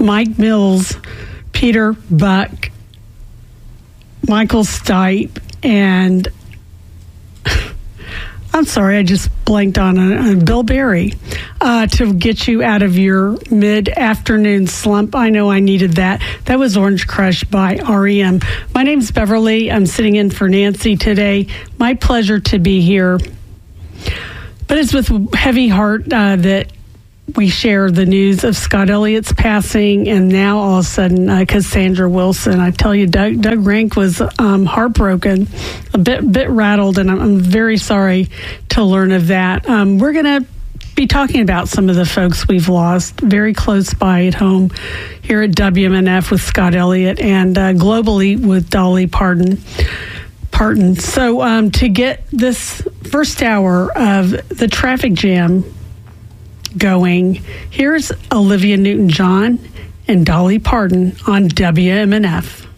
Mike Mills, Peter Buck, Michael Stipe, and I'm sorry, I just blanked on Bill Berry to get you out of your mid-afternoon slump. I know I needed that. That was Orange Crush by REM. My name's Beverly. I'm sitting in for Nancy today. My pleasure to be here. But it's with heavy heart that we share the news of Scott Elliott's passing, and now all of a sudden Cassandra Wilson. I tell you, Doug Rank was heartbroken, a bit rattled, and I'm very sorry to learn of that. We're going to be talking about some of the folks we've lost very close by at home here at WMNF with Scott Elliott, and globally with Dolly Parton. So to get this first hour of the traffic jam going, here's Olivia Newton-John and Dolly Parton on WMNF.